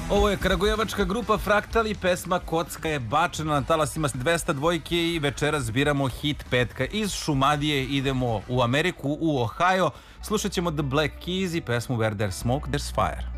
Ovo je kragujevačka grupa Fraktal i pesma Kocka je bačena na talasima 202 i večeras biramo hit petka. Iz Šumadije idemo u Ameriku, u Ohio. Slušat ćemo The Black Keys i pesmu Where There's Smoke, There's Fire.